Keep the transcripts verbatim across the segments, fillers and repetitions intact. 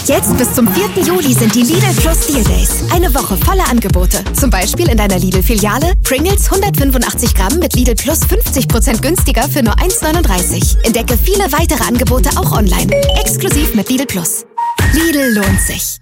Jetzt bis zum vierten Juli sind die Lidl Plus Deal Days. Eine Woche voller Angebote. Zum Beispiel in deiner Lidl-Filiale Pringles hundertfünfundachtzig Gramm mit Lidl Plus fünfzig Prozent günstiger für nur eins neununddreißig. Entdecke viele weitere Angebote auch online. Exklusiv mit Lidl Plus. Lidl lohnt sich.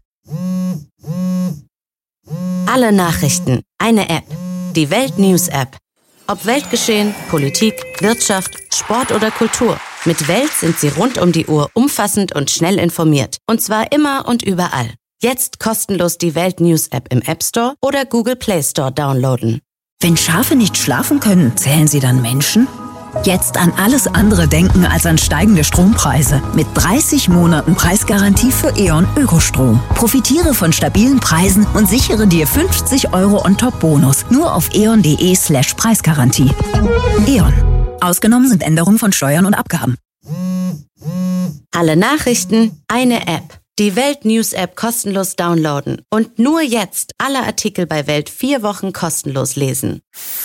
Alle Nachrichten. Eine App. Die Welt News App. Ob Weltgeschehen, Politik, Wirtschaft, Sport oder Kultur. Mit Welt sind Sie rund um die Uhr umfassend und schnell informiert. Und zwar immer und überall. Jetzt kostenlos die Welt News App im App Store oder Google Play Store downloaden. Wenn Schafe nicht schlafen können, zählen sie dann Menschen? Jetzt an alles andere denken als an steigende Strompreise. Mit dreißig Monaten Preisgarantie für E.ON Ökostrom. Profitiere von stabilen Preisen und sichere dir fünfzig Euro On-Top-Bonus. Nur auf eon.de slash Preisgarantie. E.ON. Ausgenommen sind Änderungen von Steuern und Abgaben. Alle Nachrichten, eine App. Die Welt News App kostenlos downloaden. Und nur jetzt alle Artikel bei Welt vier Wochen kostenlos lesen.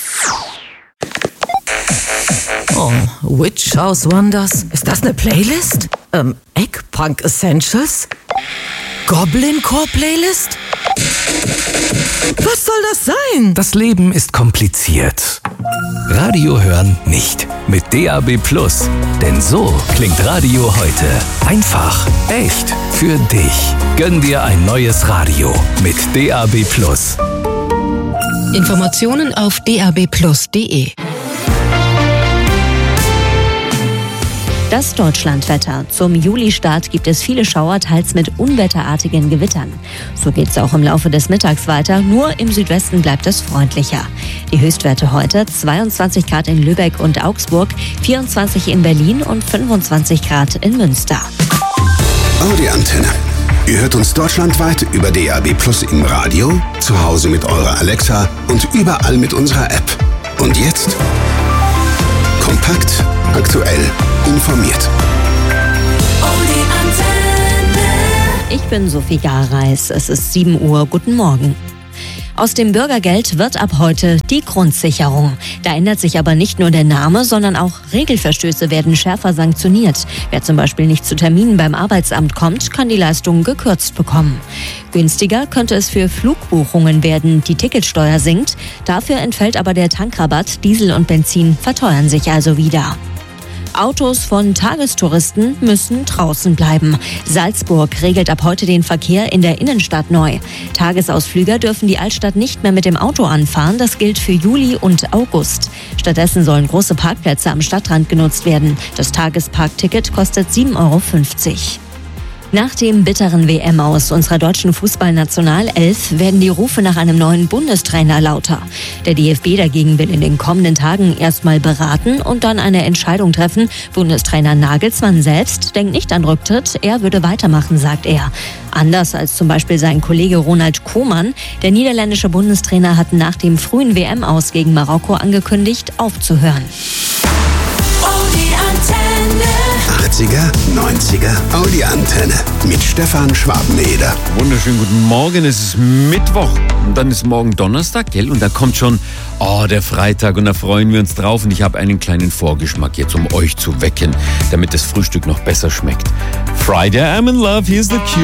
Oh, Witch House Wonders. Ist das eine Playlist? Ähm, Eggpunk Essentials? Goblin Core Playlist? Was soll das sein? Das Leben ist kompliziert. Radio hören nicht. Mit D A B Plus. Denn so klingt Radio heute. Einfach, echt, für dich. Gönn dir ein neues Radio mit D A B Plus. Informationen auf d a b plus punkt d e. Das Deutschlandwetter. Zum Julistart gibt es viele Schauer, teils mit unwetterartigen Gewittern. So geht es auch im Laufe des Mittags weiter, nur im Südwesten bleibt es freundlicher. Die Höchstwerte heute: zweiundzwanzig Grad in Lübeck und Augsburg, vierundzwanzig in Berlin und fünfundzwanzig Grad in Münster. Audi Antenne. Ihr hört uns deutschlandweit über D A B Plus im Radio, zu Hause mit eurer Alexa und überall mit unserer App. Und jetzt kompakt, aktuell, informiert. Ich bin Sophie Gareis. Es ist sieben Uhr. Guten Morgen. Aus dem Bürgergeld wird ab heute die Grundsicherung. Da ändert sich aber nicht nur der Name, sondern auch Regelverstöße werden schärfer sanktioniert. Wer zum Beispiel nicht zu Terminen beim Arbeitsamt kommt, kann die Leistung gekürzt bekommen. Günstiger könnte es für Flugbuchungen werden. Die Ticketsteuer sinkt. Dafür entfällt aber der Tankrabatt. Diesel und Benzin verteuern sich also wieder. Autos von Tagestouristen müssen draußen bleiben. Salzburg regelt ab heute den Verkehr in der Innenstadt neu. Tagesausflüger dürfen die Altstadt nicht mehr mit dem Auto anfahren. Das gilt für Juli und August. Stattdessen sollen große Parkplätze am Stadtrand genutzt werden. Das Tagesparkticket kostet sieben Euro fünfzig. Nach dem bitteren W M-Aus unserer deutschen Fußballnationalelf werden die Rufe nach einem neuen Bundestrainer lauter. Der D F B dagegen will in den kommenden Tagen erstmal beraten und dann eine Entscheidung treffen. Bundestrainer Nagelsmann selbst denkt nicht an Rücktritt, er würde weitermachen, sagt er. Anders als zum Beispiel sein Kollege Ronald Koeman. Der niederländische Bundestrainer hat nach dem frühen W M-Aus gegen Marokko angekündigt, aufzuhören. achtziger, neunziger, Audi Antenne mit Stefan Schwabeneder. Wunderschönen guten Morgen, es ist Mittwoch und dann ist morgen Donnerstag, gell? Und da kommt schon oh, der Freitag und da freuen wir uns drauf. Und ich habe einen kleinen Vorgeschmack jetzt, um euch zu wecken, damit das Frühstück noch besser schmeckt. Friday, I'm in love, here's the cue.